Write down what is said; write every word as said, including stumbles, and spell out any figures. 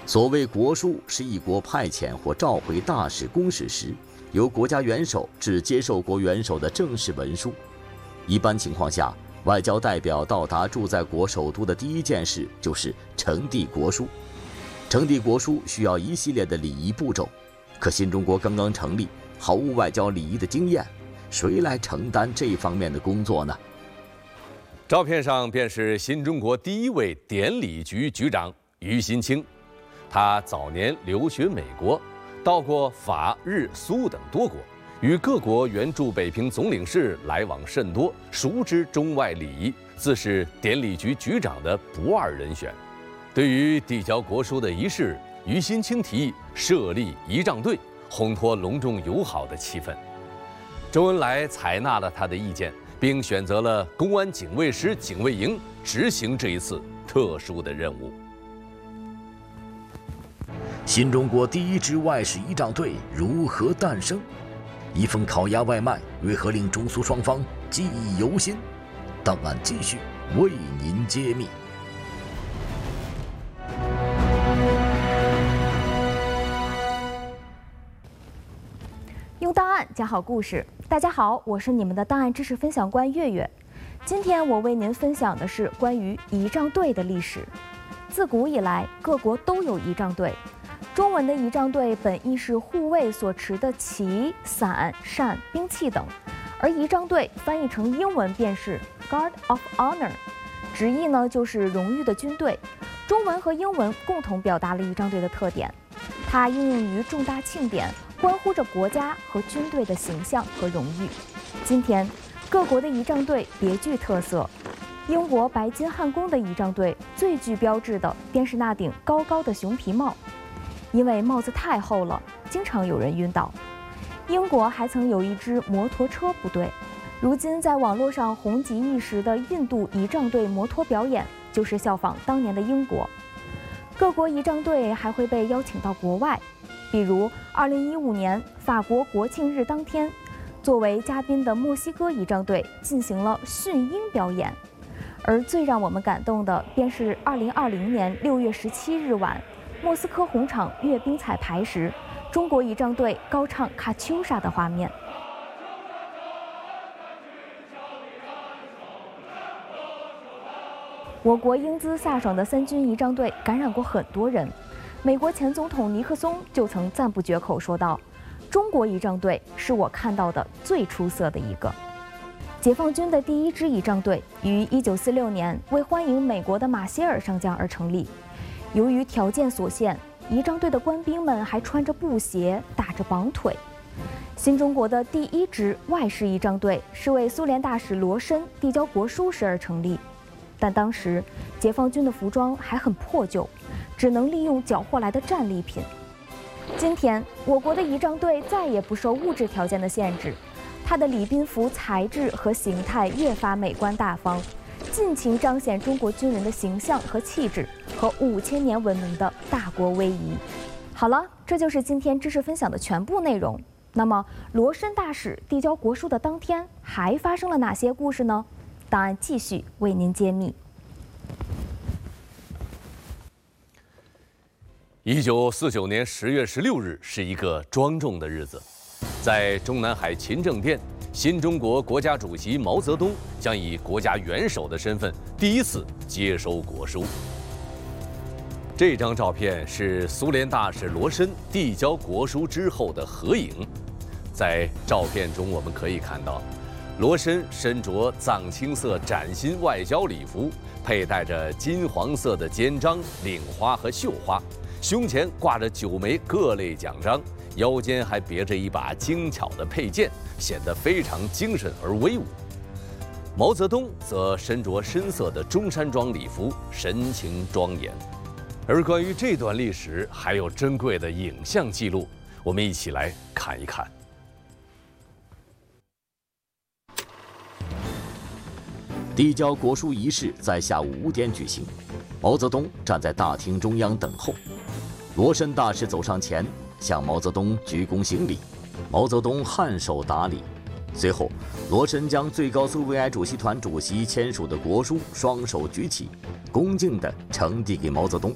所谓国书，是一国派遣或召回大使、公使时，由国家元首致接受国元首的正式文书。一般情况下，外交代表到达驻在国首都的第一件事就是呈递国书。呈递国书需要一系列的礼仪步骤，可新中国刚刚成立，毫无外交礼仪的经验，谁来承担这方面的工作呢？ 照片上便是新中国第一位典礼局局长于新清，他早年留学美国，到过法、日、苏等多国，与各国原驻北平总领事来往甚多，熟知中外礼仪，自是典礼局局长的不二人选。对于递交国书的仪式，于新清提议设立仪仗队，烘托隆重友好的气氛。周恩来采纳了他的意见，并选择了公安警卫师警卫营执行这一次特殊的任务。 新中国第一支外事仪仗队如何诞生？一封烤鸭外卖为何令中苏双方记忆犹新？档案继续为您揭秘。 用档案讲好故事。大家好，我是你们的档案知识分享官月月。今天我为您分享的是关于仪仗队的历史。自古以来，各国都有仪仗队。中文的仪仗队本意是护卫所持的旗、伞、扇、兵器等，而仪仗队翻译成英文便是 Guard of Honor， 直译呢就是荣誉的军队。中文和英文共同表达了仪仗队的特点，它应用于重大庆典，关乎着国家和军队的形象和荣誉。今天，各国的仪仗队别具特色。英国白金汉宫的仪仗队最具标志的便是那顶高高的熊皮帽，因为帽子太厚了，经常有人晕倒。英国还曾有一支摩托车部队，如今在网络上红极一时的印度仪仗队摩托表演，就是效仿当年的英国。各国仪仗队还会被邀请到国外，比如二零一五年法国国庆日当天，作为嘉宾的墨西哥仪仗队进行了驯鹰表演。而最让我们感动的便是二零二零年六月十七日晚，莫斯科红场阅兵彩排时，中国仪仗队高唱《卡秋莎》的画面。我国英姿飒爽的三军仪仗队感染过很多人。美国前总统尼克松就曾赞不绝口说道：“中国仪仗队是我看到的最出色的一个。”解放军的第一支仪仗队于一九四六年为欢迎美国的马歇尔上将而成立。由于条件所限，仪仗队的官兵们还穿着布鞋，打着绑腿。新中国的第一支外事仪仗队是为苏联大使罗申递交国书时而成立，但当时解放军的服装还很破旧，只能利用缴获来的战利品。今天，我国的仪仗队再也不受物质条件的限制，它的礼宾服材质和形态越发美观大方，尽情彰显中国军人的形象和气质和五千年文明的大国威仪。好了，这就是今天知识分享的全部内容。那么，罗申大使递交国书的当天，还发生了哪些故事呢？档案继续为您揭秘。 一九四九年十月十六日是一个庄重的日子。在中南海勤政殿，新中国国家主席毛泽东将以国家元首的身份第一次接收国书。这张照片是苏联大使罗申递交国书之后的合影。在照片中，我们可以看到，罗申身着藏青色崭新外交礼服，佩戴着金黄色的肩章、领花和绣花，胸前挂着九枚各类奖章，腰间还别着一把精巧的佩剑，显得非常精神而威武。毛泽东则身着深色的中山装礼服，神情庄严。而关于这段历史，还有珍贵的影像记录，我们一起来看一看。 递交国书仪式在下午五点举行，毛泽东站在大厅中央等候。罗申大使走上前，向毛泽东鞠躬行礼，毛泽东颔首答礼。随后，罗申将最高苏维埃主席团主席签署的国书双手举起，恭敬地呈递给毛泽东。